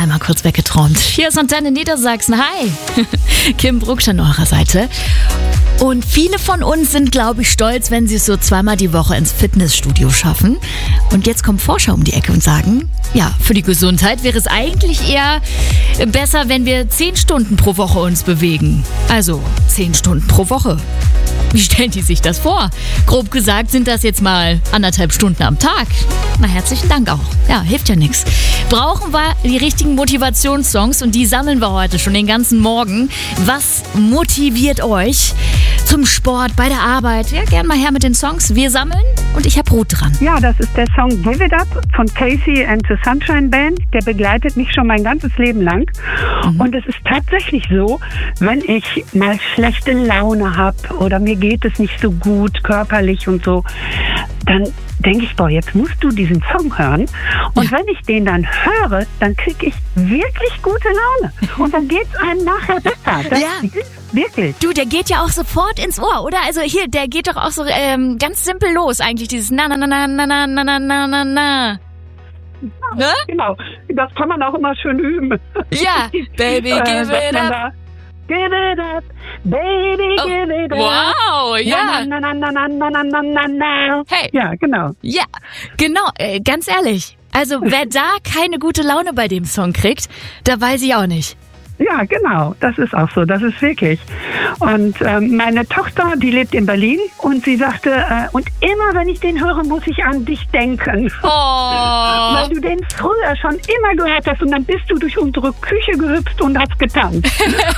einmal kurz weggeträumt. Hier ist Antenne Niedersachsen. Hi, Kim Brucksch an eurer Seite. Und viele von uns sind, glaube ich, stolz, wenn sie es so zweimal die Woche ins Fitnessstudio schaffen. Und jetzt kommen Forscher um die Ecke und sagen, ja, für die Gesundheit wäre es eigentlich eher besser, wenn wir 10 Stunden pro Woche uns bewegen. Also 10 Stunden pro Woche. Wie stellen die sich das vor? Grob gesagt sind das jetzt mal 1,5 Stunden am Tag. Na, herzlichen Dank auch. Ja, hilft ja nichts. Brauchen wir die richtigen Motivationssongs und die sammeln wir heute schon den ganzen Morgen. Was motiviert euch zum Sport, bei der Arbeit? Ja, gern mal her mit den Songs. Wir sammeln und ich habe Ruth dran. Ja, das ist der Song Give It Up von Casey and the Sunshine Band. Der begleitet mich schon mein ganzes Leben lang. Und es ist tatsächlich so, wenn ich mal schlechte Laune habe oder mir geht es nicht so gut körperlich und so, dann denke ich, boah, jetzt musst du diesen Song hören. Und wenn ich den dann höre, dann kriege ich wirklich gute Laune. Und dann geht es einem nachher besser. Das wirklich. Du, der geht ja auch sofort ins Ohr, oder? Also hier, der geht doch auch so ganz simpel los eigentlich, dieses na na na na na na na na na na na. Ne? Genau, das kann man auch immer schön üben. Ja, Baby, give it up. Give it up, baby, give it up. Wow, ja. Na, na, na, na, na, na, na, na, na. Hey. Ja, genau. Ja, genau, ganz ehrlich. Also wer da keine gute Laune bei dem Song kriegt, da weiß ich auch nicht. Ja, genau, das ist auch so, das ist wirklich. Und meine Tochter, die lebt in Berlin und sie sagte, und immer wenn ich den höre, muss ich an dich denken. Oh. Weil du den früher schon immer gehört hast und dann bist du durch unsere Küche gehüpft und hast getanzt.